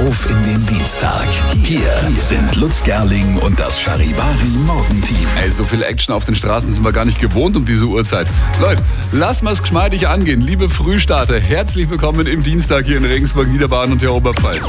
auf in den Dienstag. Hier sind Lutz Gerling und das Charivari Morgenteam. Ey, so viel Action auf den Straßen sind wir gar nicht gewohnt um diese Uhrzeit. Leute, lass mal's geschmeidig angehen. Liebe Frühstarter, herzlich willkommen im Dienstag hier in Regensburg, Niederbayern und der Oberpfalz.